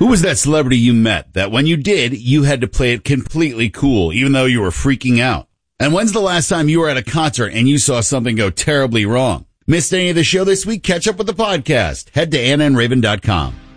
Who was that celebrity you met that when you did, you had to play it completely cool, even though you were freaking out? And when's the last time you were at a concert and you saw something go terribly wrong? Missed any of the show this week? Catch up with the podcast. Head to AnnaandRaven.com.